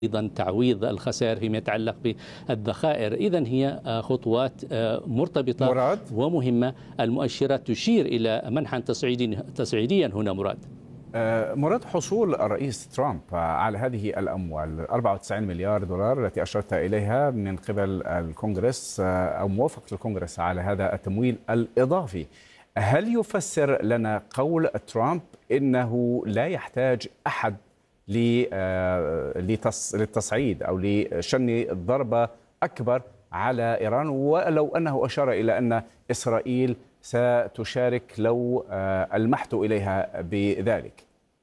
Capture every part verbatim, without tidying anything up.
أيضا تعويض الخسائر فيما يتعلق بالذخائر. إذن هي خطوات مرتبطة مراد ومهمة. المؤشرات تشير إلى منحا تصعيدي تصعيديا هنا. مراد مراد حصول الرئيس ترامب على هذه الأموال أربعة وتسعين مليار دولار التي أشرت إليها من قبل الكونغرس أو موافقة الكونغرس على هذا التمويل الإضافي، هل يفسر لنا قول ترامب إنه لا يحتاج أحد للتصعيد أو لشن ضربة أكبر على إيران، ولو أنه أشار إلى أن إسرائيل ستشارك لو ألمحت إليها بذلك؟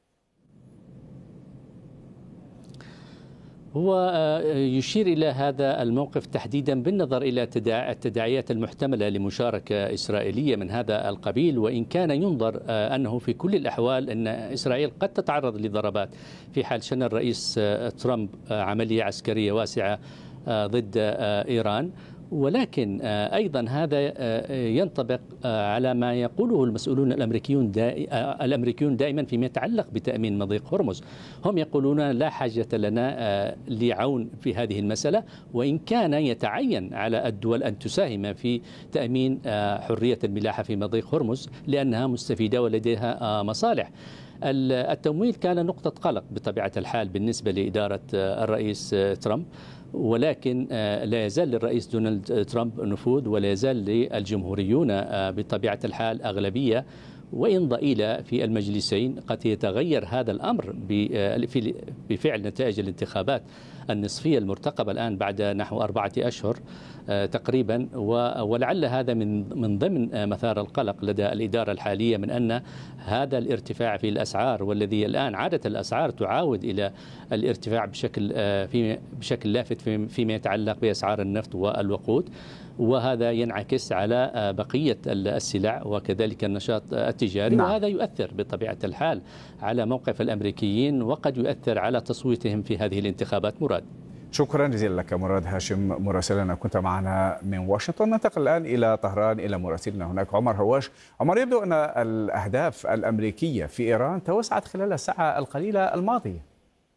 هو يشير إلى هذا الموقف تحديدا بالنظر إلى التداعيات المحتملة لمشاركة إسرائيلية من هذا القبيل، وإن كان ينظر أنه في كل الأحوال أن إسرائيل قد تتعرض لضربات في حال شن الرئيس ترامب عملية عسكرية واسعة ضد إيران. ولكن أيضا هذا ينطبق على ما يقوله المسؤولون الأمريكيون الأمريكيون دائما فيما يتعلق بتأمين مضيق هرمز. هم يقولون لا حاجة لنا لعون في هذه المسألة، وإن كان يتعين على الدول أن تساهم في تأمين حرية الملاحة في مضيق هرمز لأنها مستفيدة ولديها مصالح. التمويل كان نقطة قلق بطبيعة الحال بالنسبة لإدارة الرئيس ترامب، ولكن لا يزال للرئيس دونالد ترامب نفوذ، ولا يزال للجمهوريون بطبيعة الحال أغلبية وإن ضئيلة في المجلسين. قد يتغير هذا الأمر بفعل نتائج الانتخابات النصفية المرتقبة الآن بعد نحو أربعة أشهر تقريبا، ولعل هذا من من ضمن مثار القلق لدى الإدارة الحالية من أن هذا الارتفاع في الأسعار، والذي الآن عادة الأسعار تعاود إلى الارتفاع بشكل في بشكل لافت فيما يتعلق بأسعار النفط والوقود، وهذا ينعكس على بقية السلع وكذلك النشاط التجاري. نعم. وهذا يؤثر بطبيعة الحال على موقف الأمريكيين وقد يؤثر على تصويتهم في هذه الانتخابات. مراد، شكرا جزيلا لك مراد هاشم مراسلنا، كنت معنا من واشنطن. ننتقل الآن إلى طهران إلى مراسلنا هناك عمر هواش. عمر، يبدو أن الأهداف الأمريكية في إيران توسعت خلال الساعة القليلة الماضية.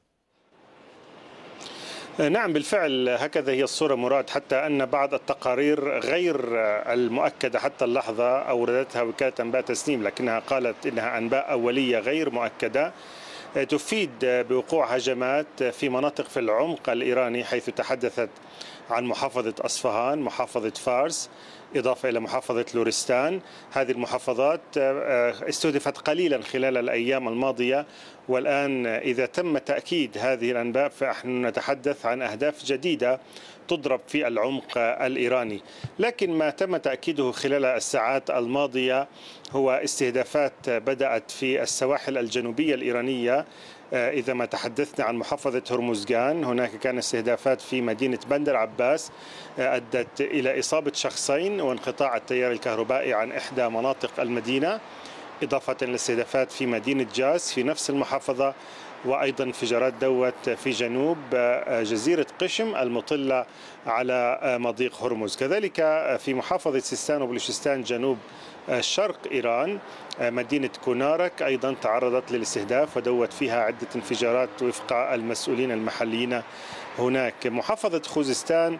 نعم بالفعل هكذا هي الصورة مراد، حتى أن بعض التقارير غير المؤكدة حتى اللحظة أوردتها وكالة أنباء تسنيم، لكنها قالت إنها أنباء أولية غير مؤكدة تفيد بوقوع هجمات في مناطق في العمق الإيراني، حيث تحدثت عن محافظة أصفهان، محافظة فارس، إضافة إلى محافظة لورستان. هذه المحافظات استهدفت قليلا خلال الأيام الماضية، والآن إذا تم تأكيد هذه الأنباء فنحن نتحدث عن أهداف جديدة تضرب في العمق الإيراني. لكن ما تم تأكيده خلال الساعات الماضية هو استهدافات بدأت في السواحل الجنوبية الإيرانية. إذا ما تحدثنا عن محافظة هرمزغان، هناك كان استهدافات في مدينة بندر عباس أدت إلى إصابة شخصين وانقطاع التيار الكهربائي عن إحدى مناطق المدينة، إضافة لاستهدافات في مدينة جاس في نفس المحافظة، وأيضا انفجارات دوت في جنوب جزيرة قشم المطلة على مضيق هرمز. كذلك في محافظة سيستان وبلوشستان جنوب شرق إيران مدينة كونارك أيضا تعرضت للاستهداف ودوت فيها عدة انفجارات وفق المسؤولين المحليين هناك. محافظة خوزستان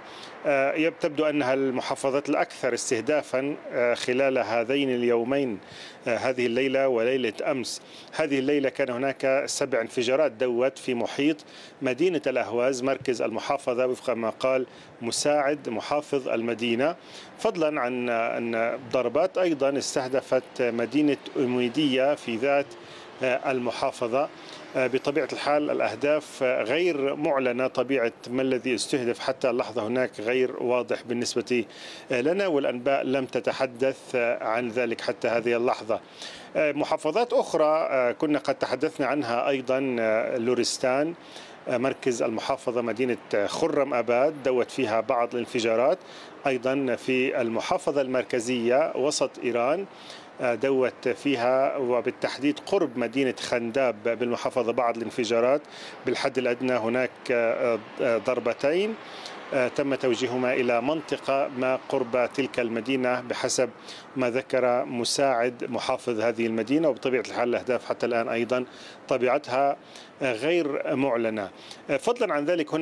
تبدو أنها المحافظات الأكثر استهدافا خلال هذين اليومين، هذه الليلة وليلة أمس. هذه الليلة كان هناك سبع انفجارات دوت في محيط مدينة الأهواز مركز المحافظة وفق ما قال مساعد محافظ المدينة، فضلا عن أن ضربات أيضا استهدفت مدينة أميدية في ذات المحافظة. بطبيعة الحال الأهداف غير معلنة، طبيعة ما الذي استهدف حتى اللحظة هناك غير واضح بالنسبة لنا، والأنباء لم تتحدث عن ذلك حتى هذه اللحظة. محافظات أخرى كنا قد تحدثنا عنها أيضا، لورستان مركز المحافظة مدينة خرم أباد دوت فيها بعض الانفجارات، أيضا في المحافظة المركزية وسط إيران دوت فيها وبالتحديد قرب مدينة خنداب بالمحافظة بعض الانفجارات، بالحد الأدنى هناك ضربتين. تم توجيههما إلى منطقة ما قرب تلك المدينة بحسب ما ذكر مساعد محافظ هذه المدينة. وبطبيعة الحال الأهداف حتى الآن أيضا طبيعتها غير معلنة. فضلا عن ذلك هنا